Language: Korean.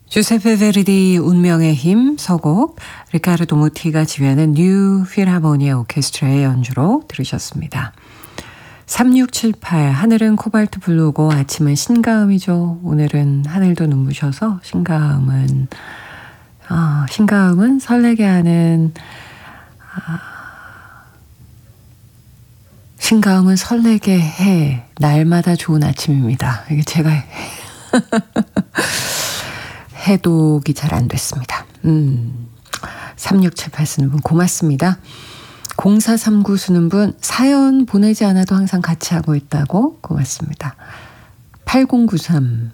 주세페 베르디 운명의 힘 서곡 리카르도 무티가 지휘하는 뉴 필하모니아 오케스트라의 연주로 들으셨습니다. 3678 하늘은 코발트 블루고 아침은 신가음이죠. 오늘은 하늘도 눈부셔서 신가음은 설레게 하는 신가음은 설레게 해 날마다 좋은 아침입니다. 이게 제가 해독이 잘 안 됐습니다. 3678 쓰는 분 고맙습니다. 0439 쓰는 분 사연 보내지 않아도 항상 같이 하고 있다고 고맙습니다. 8093